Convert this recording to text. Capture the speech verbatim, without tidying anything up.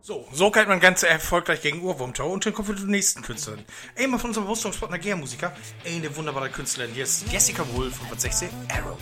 So, so geht man ganz erfolgreich gegen Ohrwurmtau und dann kommen wir zur nächsten Künstlerin. Einmal von unserem Rüstungspartner Gea Musiker, eine wunderbare Künstlerin. Hier ist Jessica Wolf von sechzehn Arrow.